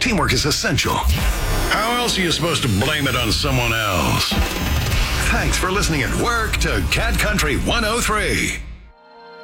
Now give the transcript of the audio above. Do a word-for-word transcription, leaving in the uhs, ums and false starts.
Teamwork is essential. How else are you supposed to blame it on someone else? Thanks for listening at work to Cat Country one oh three.